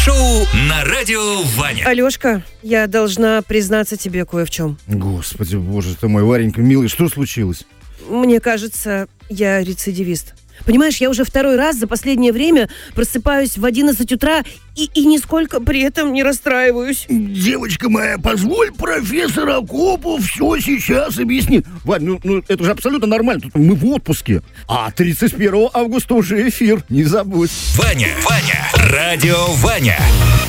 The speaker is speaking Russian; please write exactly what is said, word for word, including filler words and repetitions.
Шоу на радио Ваня. Алёшка, я должна признаться тебе кое в чем. Господи, боже ты мой, Варенька, милый, что случилось? Мне кажется, я рецидивист. Понимаешь, я уже второй раз за последнее время просыпаюсь в одиннадцать утра и, и нисколько при этом не расстраиваюсь. Девочка моя, позволь профессор Акопу все сейчас объяснит. Вань, ну, ну это же абсолютно нормально, тут мы в отпуске. А тридцать первого августа уже эфир, не забудь. Ваня, Ваня, радио Ваня.